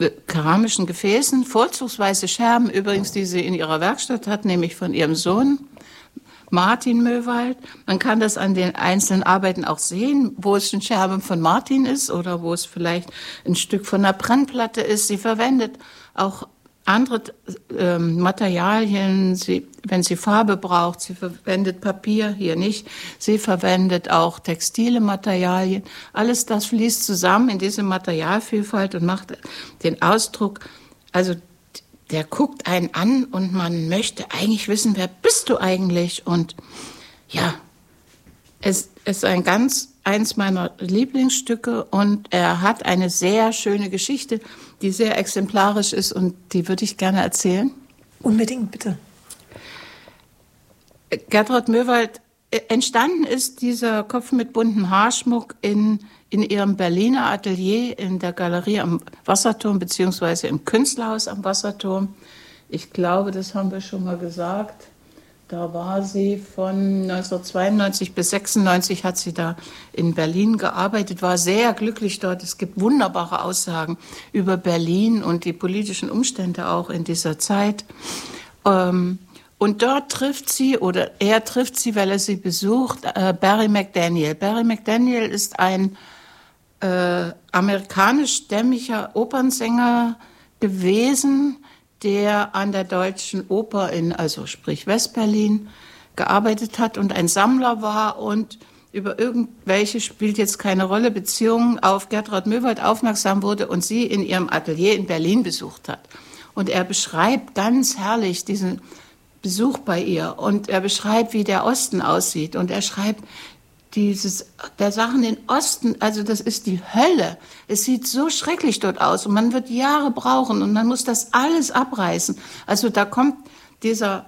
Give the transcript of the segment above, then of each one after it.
keramischen Gefäßen, vorzugsweise Scherben übrigens, die sie in ihrer Werkstatt hat, nämlich von ihrem Sohn Martin Möwald. Man kann das an den einzelnen Arbeiten auch sehen, wo es eine Scherbe von Martin ist oder wo es vielleicht ein Stück von einer Brennplatte ist. Sie verwendet auch andere Materialien, wenn sie Farbe braucht, sie verwendet Papier, hier nicht. Sie verwendet auch textile Materialien. Alles das fließt zusammen in diese Materialvielfalt und macht den Ausdruck, also der guckt einen an und man möchte eigentlich wissen, wer bist du eigentlich? Und ja, es ist eins meiner Lieblingsstücke und er hat eine sehr schöne Geschichte, die sehr exemplarisch ist und die würde ich gerne erzählen. Unbedingt, bitte. Gertraud Möwald, entstanden ist dieser Kopf mit buntem Haarschmuck in ihrem Berliner Atelier in der Galerie am Wasserturm beziehungsweise im Künstlerhaus am Wasserturm. Ich glaube, das haben wir schon mal gesagt. Da war sie von 1992 bis 96 hat sie da in Berlin gearbeitet, war sehr glücklich dort. Es gibt wunderbare Aussagen über Berlin und die politischen Umstände auch in dieser Zeit. Und dort trifft sie, oder er trifft sie, weil er sie besucht, Barry McDaniel. Barry McDaniel ist ein amerikanischstämmiger Opernsänger gewesen, der an der Deutschen Oper also sprich Westberlin, gearbeitet hat und ein Sammler war und über irgendwelche, spielt jetzt keine Rolle, Beziehungen auf Gertraud Möwald aufmerksam wurde und sie in ihrem Atelier in Berlin besucht hat. Und er beschreibt ganz herrlich diesen Besuch bei ihr und er beschreibt, wie der Osten aussieht und er schreibt, der Sachen im Osten, also das ist die Hölle. Es sieht so schrecklich dort aus und man wird Jahre brauchen und man muss das alles abreißen. Also da kommt dieser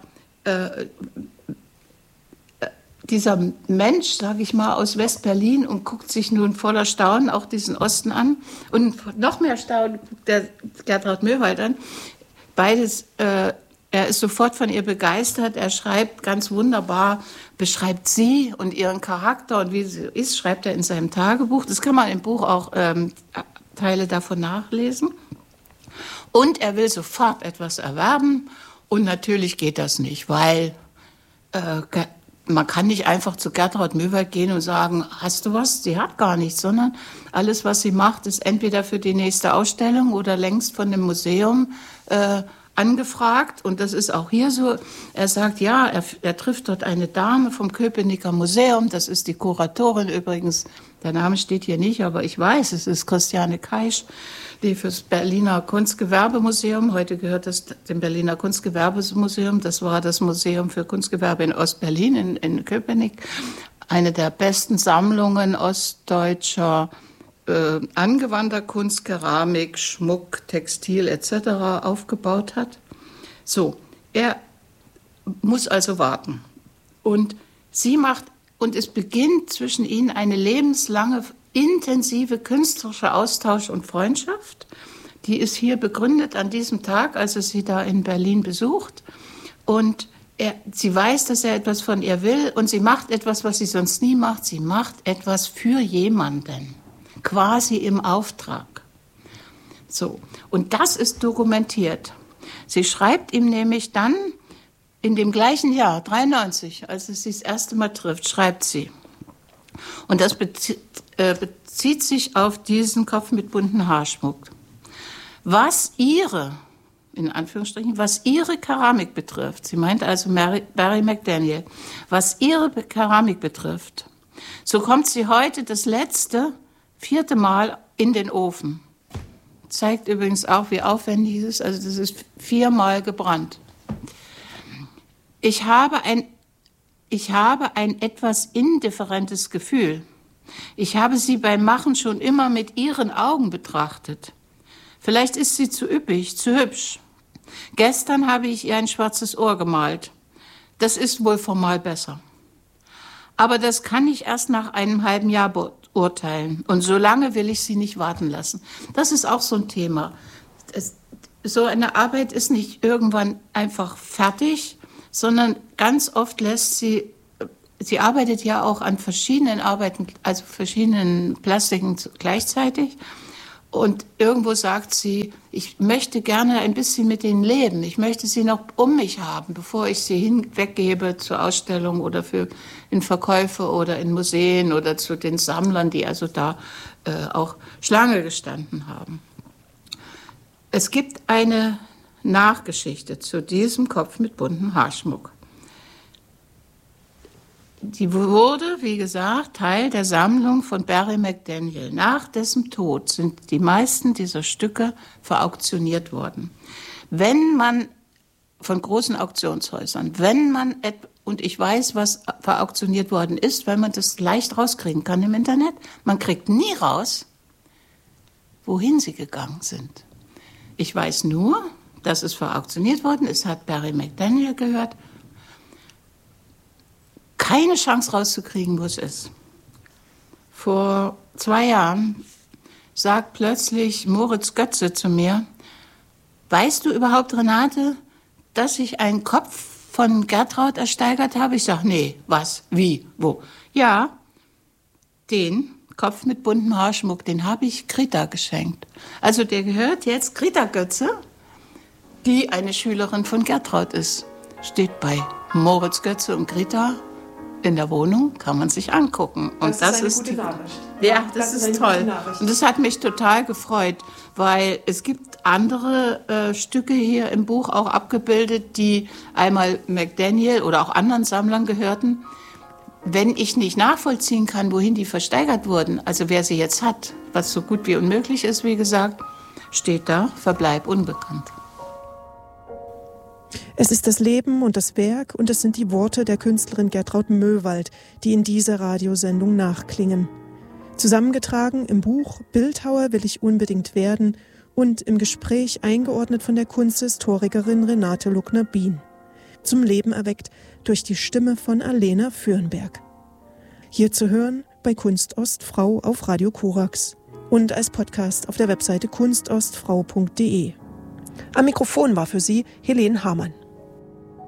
Mensch, sage ich mal, aus West-Berlin und guckt sich nun voller Staunen auch diesen Osten an und noch mehr Staunen guckt der Gertraud Möwald an. Beides, er ist sofort von ihr begeistert. Er schreibt ganz wunderbar, beschreibt sie und ihren Charakter und wie sie ist, schreibt er in seinem Tagebuch. Das kann man im Buch auch Teile davon nachlesen. Und er will sofort etwas erwerben. Und natürlich geht das nicht, weil man kann nicht einfach zu Gertraud Möwald gehen und sagen, hast du was? Sie hat gar nichts, sondern alles, was sie macht, ist entweder für die nächste Ausstellung oder längst von dem Museum angefragt. Und das ist auch hier so. Er sagt, ja, er trifft dort eine Dame vom Köpenicker Museum. Das ist die Kuratorin übrigens. Der Name steht hier nicht, aber ich weiß, es ist Christiane Kaisch, die fürs Berliner Kunstgewerbemuseum, heute gehört das dem Berliner Kunstgewerbemuseum, das war das Museum für Kunstgewerbe in Ostberlin, in Köpenick, eine der besten Sammlungen ostdeutscher angewandter Kunst, Keramik, Schmuck, Textil etc. aufgebaut hat. So, er muss also warten. Und sie macht, und es beginnt zwischen ihnen eine lebenslange, intensive künstlerische Austausch und Freundschaft. Die ist hier begründet an diesem Tag, als er sie da in Berlin besucht. Und sie weiß, dass er etwas von ihr will und sie macht etwas, was sie sonst nie macht. Sie macht etwas für jemanden. Quasi im Auftrag. So. Und das ist dokumentiert. Sie schreibt ihm nämlich dann in dem gleichen Jahr, 93, als es sie das erste Mal trifft, schreibt sie. Und das bezieht sich auf diesen Kopf mit bunten Haarschmuck. Was ihre Keramik betrifft, sie meint also Barry McDaniel, was ihre Keramik betrifft, so kommt sie heute das vierte Mal in den Ofen. Zeigt übrigens auch, wie aufwendig es ist. Also das ist 4-mal gebrannt. Ich habe ein etwas indifferentes Gefühl. Ich habe sie beim Machen schon immer mit ihren Augen betrachtet. Vielleicht ist sie zu üppig, zu hübsch. Gestern habe ich ihr ein schwarzes Ohr gemalt. Das ist wohl formal besser. Aber das kann ich erst nach einem halben Jahr beurteilen. Und so lange will ich sie nicht warten lassen. Das ist auch so ein Thema. So eine Arbeit ist nicht irgendwann einfach fertig, sondern ganz oft sie arbeitet ja auch an verschiedenen Arbeiten, also verschiedenen Plastiken gleichzeitig. Und irgendwo sagt sie, ich möchte gerne ein bisschen mit ihnen leben. Ich möchte sie noch um mich haben, bevor ich sie weggebe zur Ausstellung oder in Verkäufe oder in Museen oder zu den Sammlern, die also da auch Schlange gestanden haben. Es gibt eine Nachgeschichte zu diesem Kopf mit buntem Haarschmuck. Die wurde, wie gesagt, Teil der Sammlung von Barry McDaniel. Nach dessen Tod sind die meisten dieser Stücke verauktioniert worden. Wenn man von großen Auktionshäusern, und ich weiß, was verauktioniert worden ist, weil man das leicht rauskriegen kann im Internet, man kriegt nie raus, wohin sie gegangen sind. Ich weiß nur, dass es verauktioniert worden ist, hat Barry McDaniel gehört. Keine Chance rauszukriegen, wo es ist. Vor 2 Jahren sagt plötzlich Moritz Götze zu mir, weißt du überhaupt, Renate, dass ich einen Kopf von Gertraud ersteigert habe? Ich sage, nee, was, wie, wo? Ja, den Kopf mit buntem Haarschmuck, den habe ich Greta geschenkt. Also der gehört jetzt Greta Götze, die eine Schülerin von Gertraud ist. Steht bei Moritz Götze und Greta in der Wohnung, kann man sich angucken. Und das ist eine gute Nachricht. Ja, das ist toll. Und das hat mich total gefreut, weil es gibt andere Stücke hier im Buch auch abgebildet, die einmal McDaniel oder auch anderen Sammlern gehörten. Wenn ich nicht nachvollziehen kann, wohin die versteigert wurden, also wer sie jetzt hat, was so gut wie unmöglich ist, wie gesagt, steht da, Verbleib unbekannt. Es ist das Leben und das Werk und es sind die Worte der Künstlerin Gertraud Möwald, die in dieser Radiosendung nachklingen. Zusammengetragen im Buch Bildhauer will ich unbedingt werden und im Gespräch eingeordnet von der Kunsthistorikerin Renate Luckner-Bien. Zum Leben erweckt durch die Stimme von Alena Fürnberg. Hier zu hören bei Kunstostfrau auf Radio Korax und als Podcast auf der Webseite kunstostfrau.de. Am Mikrofon war für Sie Helene Hamann.